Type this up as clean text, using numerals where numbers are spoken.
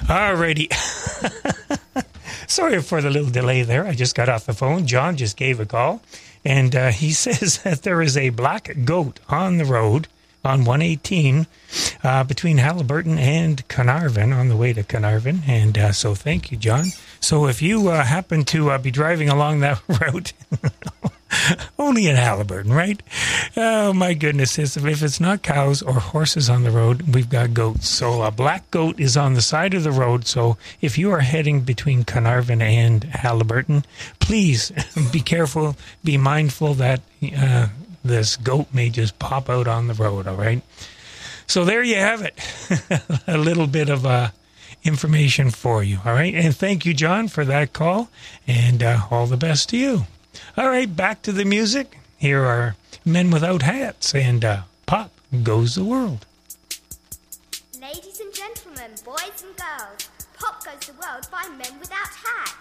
Alrighty. Sorry for the little delay there. I just got off the phone. John just gave a call, and he says that there is a black goat on the road on 118 between Halliburton and Carnarvon on the way to Carnarvon. And so thank you, John. So if you happen to be driving along that route, only in Halliburton, right? Oh, my goodness. If it's not cows or horses on the road, we've got goats. So a black goat is on the side of the road. So if you are heading between Carnarvon and Halliburton, please be careful, be mindful that this goat may just pop out on the road, all right? So there you have it. A little bit of information for you, all right? And thank you, John, for that call, and all the best to you. All right, back to the music. Here are Men Without Hats, and Pop Goes the World. Ladies and gentlemen, boys and girls, Pop Goes the World by Men Without Hats.